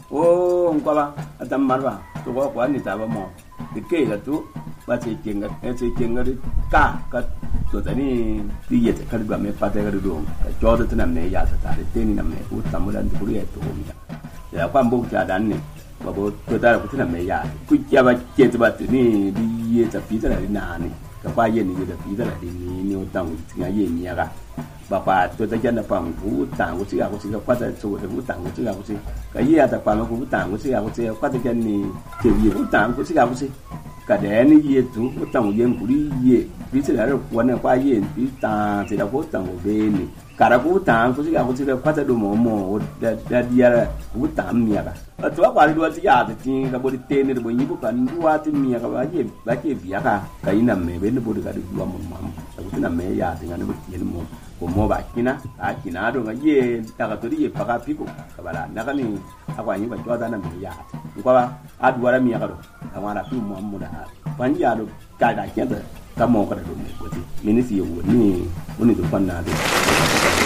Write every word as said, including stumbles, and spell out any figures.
o ngwa atam marwa to ko kwa ni ta ba mo de ke la tu ba che kenga e che kenga ri ka ka to tani di ye ka ga me pa te ga do ka jo de tan me ya ta de te ni na me u tam lan ku ri to mi ya kwa mbo ja dan ni ba bo to ta ku tan me ya ku ya ba che ba ti ni di ye ta pi ta ni na ni ka pa ye ni de pi ta ni ni o tang ti ga ye ni ya ga bà bà tôi thấy chân là bằng cú tảng của chị à của chị qua tới số thì cú tảng của chị à của chị cái gì à tập bằng cú tảng của chị à của chị qua tới chân thì kiểu gì cú tảng của chị à của chị cả đẻ này gì chú cú tảng của em cú đi gì ví dụ là được quấn là qua gì ví tảng thì là cú tảng của bên này cả là cú tảng của chị à của chị là qua tới đồ mồ mồ đã đã đi ra cú tảng mía cả ở chỗ qua đi đua chị à thì cái body tên này body bút cần đua thì mía cái gì cái gì việc à cái nằm mẹ bên nó body cái được đua mồm mồm cái bút nằm mẹ ya thì ngay nó bút gì nó como ba kina a kina do ngaye daga to diye paka piko kabala daga ni akwa nyi ba joda na mi ya ko ba adwara mi ya do amara fi mu amuda ban ya do ka da kenda ta mo ka do ni ko ti minisi yo ni woni do fanna do